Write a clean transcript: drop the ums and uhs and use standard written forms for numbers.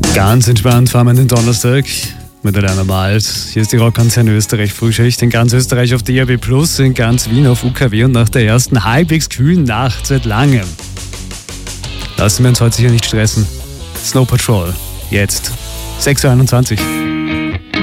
Ganz entspannt fahren wir den Donnerstag mit Rainer Malt. Hier ist die Rockkonzern Österreich Frühschicht in ganz Österreich auf DAB+, in ganz Wien auf UKW und nach der ersten halbwegs kühlen Nacht seit langem. Lassen wir uns heute sicher nicht stressen. Snow Patrol, jetzt 6:21 Uhr.